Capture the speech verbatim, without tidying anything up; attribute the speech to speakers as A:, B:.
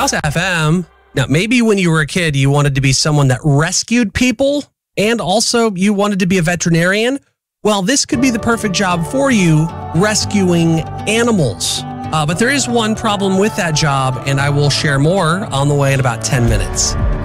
A: House F M. Now, maybe when you were a kid, you wanted to be someone that rescued people and also you wanted to be a veterinarian. Well, this could be the perfect job for you, rescuing animals. Uh, but there is one problem with that job, and I will share more on the way in about ten minutes.